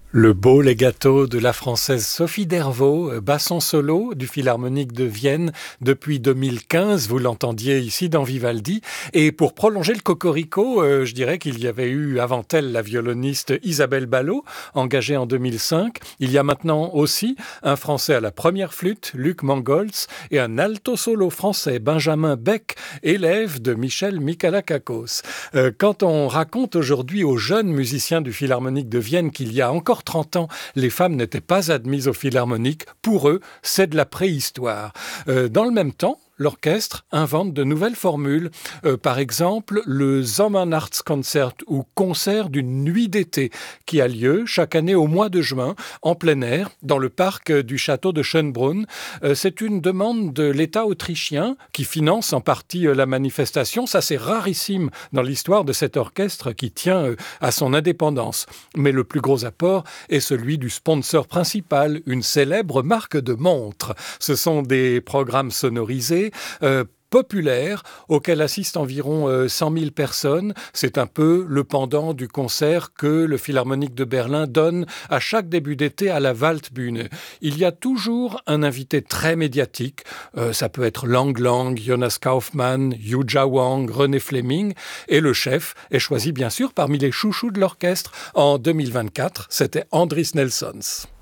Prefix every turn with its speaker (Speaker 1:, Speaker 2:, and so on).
Speaker 1: Le beau legato de la française Sophie Dervaux, basson solo du Philharmonique de Vienne depuis 2015, vous l'entendiez ici dans Vivaldi. Et pour prolonger le cocorico, je dirais qu'il y avait eu avant elle la violoniste Isabelle Ballot, engagée en 2005. Il y a maintenant aussi un Français à la première flûte, Luc Mangoltz, et un alto solo français, Benjamin Beck, élève de Michel Michalakakos. Quand on raconte aujourd'hui aux jeunes musiciens du Philharmonique de Vienne qu'il y a encore 30 ans, les femmes n'étaient pas admises au Philharmonique. Pour eux, c'est de la préhistoire. Dans le même temps, l'orchestre invente de nouvelles formules. Par exemple, le Sommernachtkonzert ou concert d'une nuit d'été qui a lieu chaque année au mois de juin en plein air dans le parc du château de Schönbrunn. C'est une demande de l'État autrichien qui finance en partie la manifestation. Ça, c'est rarissime dans l'histoire de cet orchestre qui tient à son indépendance. Mais le plus gros apport est celui du sponsor principal, une célèbre marque de montres. Ce sont des programmes sonorisés populaire, auquel assistent environ 100 000 personnes. C'est un peu le pendant du concert que le Philharmonique de Berlin donne à chaque début d'été à la Waldbühne. Il y a toujours un invité très médiatique. Ça peut être Lang Lang, Jonas Kaufmann, Yuja Wang, René Fleming. Et le chef est choisi bien sûr parmi les chouchous de l'orchestre. En 2024, c'était Andris Nelsons.